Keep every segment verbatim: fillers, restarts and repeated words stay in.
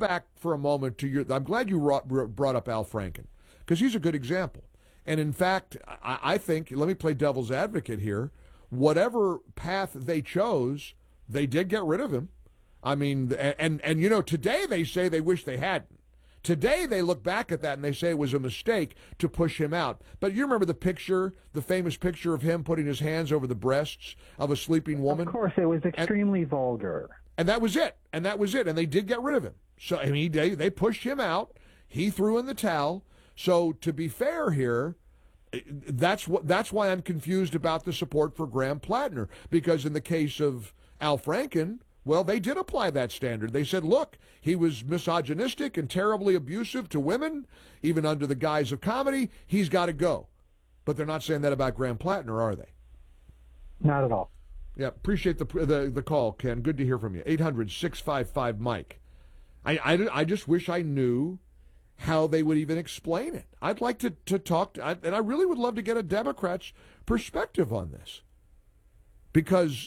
back for a moment to your. I'm glad you brought, brought up Al Franken, because he's a good example. And in fact, I, I think, let me play devil's advocate here. Whatever path they chose, they did get rid of him. I mean, and, and, and you know, today they say they wish they hadn't. Today they look back at that and they say it was a mistake to push him out. But you remember the picture, the famous picture of him putting his hands over the breasts of a sleeping woman? Of course, it was extremely and, vulgar. And that was it. And that was it. And they did get rid of him. So I mean, they, they pushed him out. He threw in the towel. So to be fair here, that's what that's why I'm confused about the support for Graham Plattner, because in the case of Al Franken, well, they did apply that standard. They said, look, he was misogynistic and terribly abusive to women, even under the guise of comedy. He's got to go. But they're not saying that about Graham Plattner, are they? Not at all. Yeah, appreciate the the, the call, Ken. Good to hear from you. eight hundred, six five five, Mike. I, I, I just wish I knew how they would even explain it. I'd like to, to talk, to, and I really would love to get a Democrat's perspective on this. Because,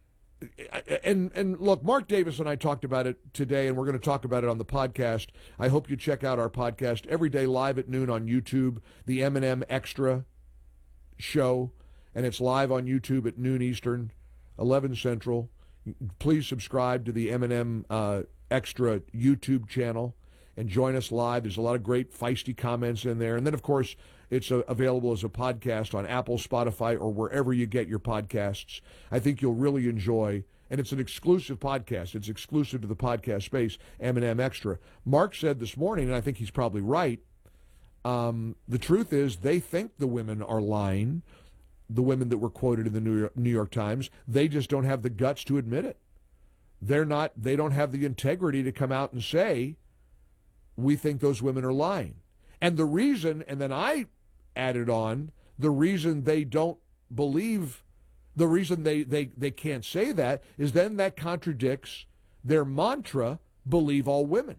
and and look, Mark Davis and I talked about it today, and we're going to talk about it on the podcast. I hope you check out our podcast every day live at noon on YouTube, the M and M Extra show, and it's live on YouTube at noon Eastern, eleven Central. Please subscribe to the M and M uh, Extra YouTube channel and join us live. There's a lot of great feisty comments in there. And then, of course, it's uh, available as a podcast on Apple, Spotify, or wherever you get your podcasts. I think you'll really enjoy, and it's an exclusive podcast. It's exclusive to the podcast space, M and M Extra. Mark said this morning, and I think he's probably right, um, the truth is they think the women are lying, the women that were quoted in the New York, New York Times. They just don't have the guts to admit it. They're not, they don't have the integrity to come out and say, we think those women are lying. And the reason, and then I added on, the reason they don't believe, the reason they, they, they can't say that is then that contradicts their mantra, believe all women.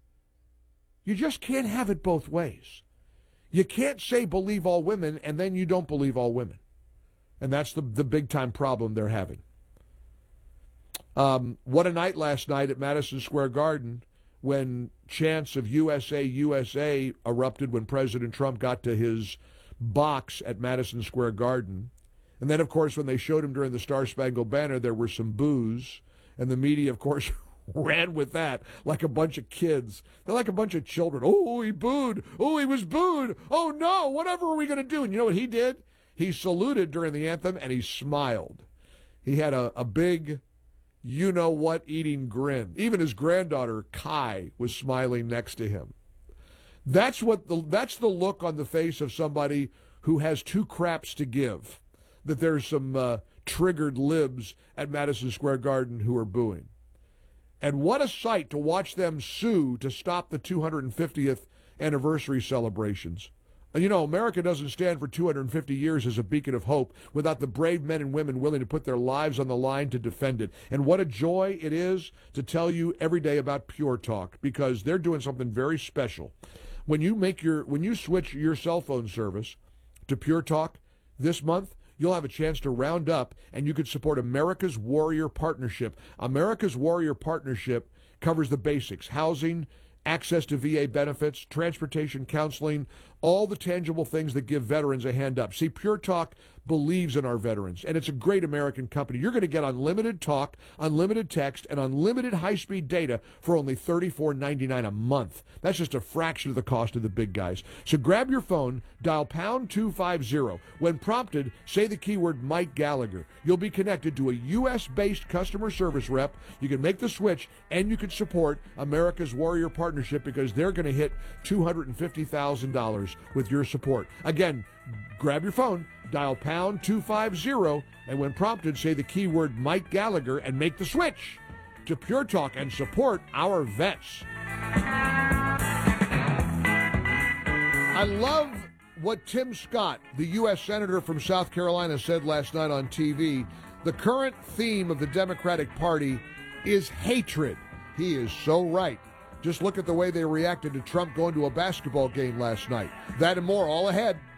You just can't have it both ways. You can't say believe all women and then you don't believe all women. And that's the, the big time problem they're having. Um, what a night last night at Madison Square Garden, when chants of U S A, U S A erupted when President Trump got to his box at Madison Square Garden. And then, of course, when they showed him during the Star-Spangled Banner, there were some boos. And the media, of course, ran with that like a bunch of kids. They're like a bunch of children. Oh, he booed. Oh, he was booed. Oh, no, whatever are we going to do? And you know what he did? He saluted during the anthem, and he smiled. He had a, a big you-know-what eating grin. Even his granddaughter, Kai, was smiling next to him. That's what the that's the look on the face of somebody who has two craps to give, that there's some uh, triggered libs at Madison Square Garden who are booing. And what a sight to watch them sue to stop the two hundred fiftieth anniversary celebrations. You know, America doesn't stand for two hundred fifty years as a beacon of hope without the brave men and women willing to put their lives on the line to defend it. And what a joy it is to tell you every day about Pure Talk, because they're doing something very special. When you make your when you switch your cell phone service to Pure Talk this month, you'll have a chance to round up and you could support America's Warrior Partnership. America's Warrior Partnership covers the basics: housing, access to V A benefits, transportation, counseling, all the tangible things that give veterans a hand up. See, Pure Talk believes in our veterans, and it's a great American company. You're going to get unlimited talk, unlimited text, and unlimited high-speed data for only thirty-four ninety-nine a month. That's just a fraction of the cost of the big guys. So grab your phone, dial pound two fifty. When prompted, say the keyword Mike Gallagher. You'll be connected to a U S-based customer service rep. You can make the switch, and you can support America's Warrior Partnership, because they're going to hit two hundred fifty thousand dollars with your support. Again, grab your phone, dial pound two fifty, and when prompted, say the keyword Mike Gallagher and make the switch to Pure Talk and support our vets. I love what Tim Scott, the U S Senator from South Carolina, said last night on T V. The current theme of the Democratic Party is hatred. He is so right. Just look at the way they reacted to Trump going to a basketball game last night. That and more all ahead.